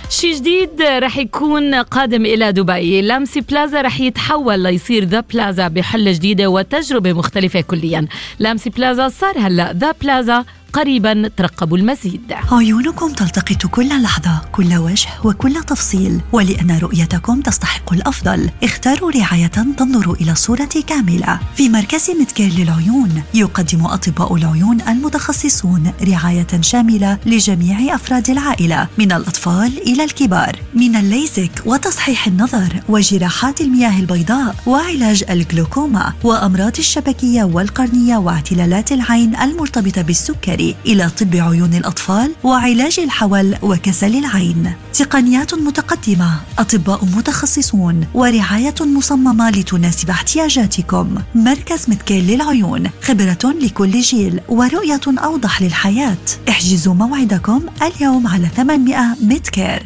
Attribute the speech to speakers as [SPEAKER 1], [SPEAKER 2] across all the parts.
[SPEAKER 1] شي جديد رح يكون قادم إلى دبي. لامسي بلازا رح يتحول ليصير ذا بلازا بحلة جديدة وتجربة مختلفة كليا. لامسي بلازا صار هلأ ذا بلازا، قريبا ترقبوا المزيد.
[SPEAKER 2] عيونكم تلتقط كل لحظة، كل وجه وكل تفصيل، ولأن رؤيتكم تستحق الأفضل اختاروا رعاية تنظر إلى الصورة كاملة. في مركز ميدكير للعيون يقدم أطباء العيون المتخصصون رعاية شاملة لجميع أفراد العائلة، من الأطفال إلى الكبار، من الليزك وتصحيح النظر وجراحات المياه البيضاء وعلاج الجلوكوما وأمراض الشبكية والقرنية واعتلالات العين المرتبطة بالسكري، إلى طب عيون الأطفال وعلاج الحول وكسل العين. تقنيات متقدمة، أطباء متخصصون ورعاية مصممة لتناسب احتياجاتكم. مركز ميدكير للعيون، خبرة لكل جيل ورؤية أوضح للحياة. احجزوا موعدكم اليوم على 800 ميدكير.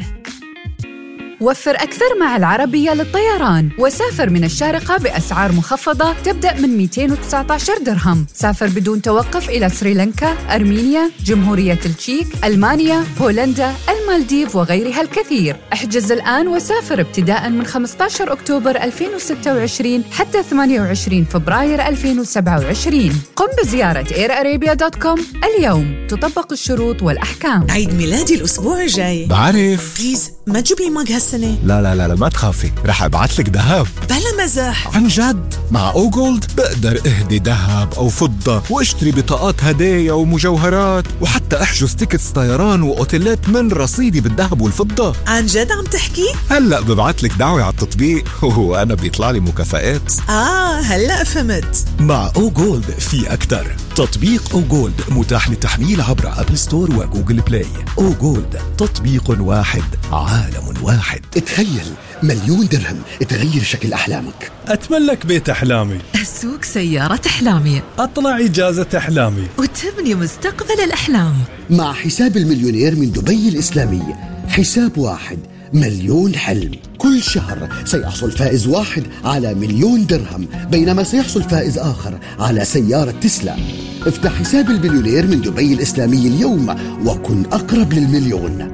[SPEAKER 3] وفر أكثر مع العربية للطيران وسافر من الشارقة بأسعار مخفضة تبدأ من 219 درهم. سافر بدون توقف إلى سريلانكا، أرمينيا، جمهورية التشيك، ألمانيا، هولندا، المالديف وغيرها الكثير. احجز الآن وسافر ابتداء من 15 أكتوبر 2026 حتى 28 فبراير 2027. قم بزيارة airarabia.com اليوم، تطبق الشروط والأحكام.
[SPEAKER 4] عيد ميلادي الأسبوع الجاي.
[SPEAKER 5] بعرف.
[SPEAKER 4] بليز ما تجيب لي ماج هالسنة.
[SPEAKER 5] لا ما تخافي، رح ابعتلك دهب.
[SPEAKER 4] بلا مزح،
[SPEAKER 5] عن جد. مع أوغولد بقدر اهدي دهب أو فضة واشتري بطاقات هدايا ومجوهرات، وحتى احجز تيكتس طيران وأوتيلات من رصيدي بالذهب والفضة.
[SPEAKER 4] عن جد عم تحكي؟
[SPEAKER 5] هلأ ببعتلك دعوة على التطبيق وأنا بيطلع لي مكافآت.
[SPEAKER 4] هلأ فهمت.
[SPEAKER 6] مع أوغولد في أكتر. تطبيق أوغولد متاح للتحميل عبر أبل ستور وجوجل بلاي. أوغولد، تطبيق واحد، عالم واحد.
[SPEAKER 7] تخيل 1,000,000 درهم تغير شكل أحلامك.
[SPEAKER 8] أتملك بيت أحلامي،
[SPEAKER 9] أسوق سيارة أحلامي،
[SPEAKER 8] أطلع إجازة أحلامي،
[SPEAKER 9] وتبني مستقبل الأحلام.
[SPEAKER 7] مع حساب المليونير من دبي الإسلامي، حساب واحد 1,000,000 حلم. كل شهر سيحصل فائز واحد على 1,000,000 درهم، بينما سيحصل فائز آخر على سيارة تسلا. افتح حساب المليونير من دبي الإسلامي اليوم وكن أقرب للمليون.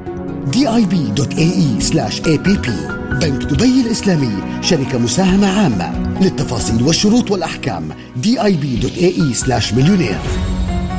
[SPEAKER 7] dib.ae/app. بنك دبي الإسلامي، شركة مساهمة عامة. للتفاصيل والشروط والأحكام dib.ae/مليونير.